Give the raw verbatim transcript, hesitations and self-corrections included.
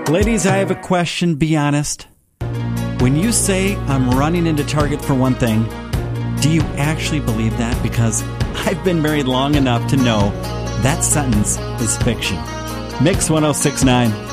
Ladies, I have a question. Be honest. When you say I'm running into Target for one thing, do you actually believe that? Because I've been married long enough to know that sentence is fiction. Mix one oh six point nine.